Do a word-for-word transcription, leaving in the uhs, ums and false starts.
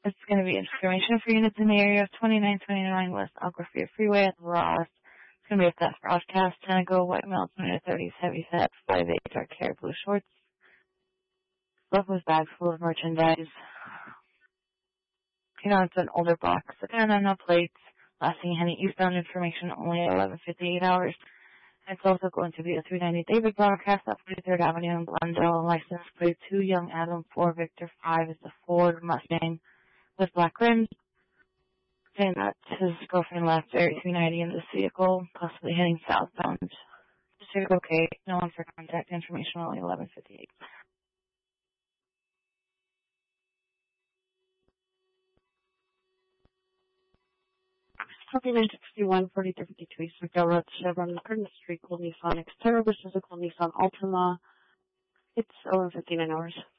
It's going to be information for units in the area of twenty-nine twenty-nine West Alcofria Freeway at Ross. It's going to be a fast broadcast. Tanago, white male, twenty to thirties, heavy set, five eight, dark hair, blue shorts. Left with bags full of merchandise. You know, it's an older box. Again, no plates. Last thing, any eastbound information only at eleven fifty-eight hours. It's also going to be a three ninety David broadcast at forty-third Avenue in Glendale. License plate two, Young Adam four, Victor five is the Ford Mustang with black rims. Saying that his girlfriend left Area three ninety in this vehicle, possibly heading southbound. Just okay. No one for contact information, only eleven fifty-eight. Population sixty-one, forty-three fifty-two East McDowell Road, Chevron, Curtis Street, Gold Nissan Xterra, which is a Gold Nissan Altima. It's over fifty-nine hours.